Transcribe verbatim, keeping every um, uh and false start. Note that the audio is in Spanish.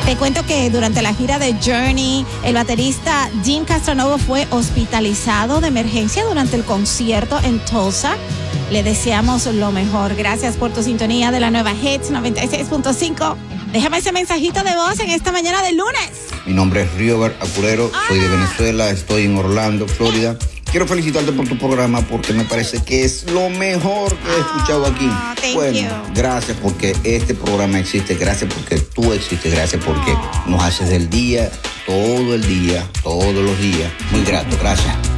Te cuento que durante la gira de Journey, el baterista Jim Castronovo fue hospitalizado de emergencia durante el concierto en Tulsa. Le deseamos lo mejor. Gracias por tu sintonía de la nueva Hits noventa y seis punto cinco. Déjame ese mensajito de voz en esta mañana de lunes. Mi nombre es Riobert Acurero, ah. soy de Venezuela, estoy en Orlando, Florida. Quiero felicitarte por tu programa porque me parece que es lo mejor que he escuchado aquí. Oh, thank bueno, you. Gracias porque este programa existe, gracias porque tú existes, gracias porque Oh. nos haces del día, todo el día, todos los días. Muy grato, gracias.